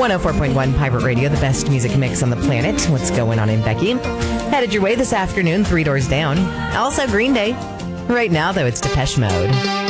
104.1 Pirate Radio, the best music mix on the planet. What's going on in Becky? Headed your way this afternoon, 3 Doors Down. Also Green Day. Right now, though, it's Depeche Mode.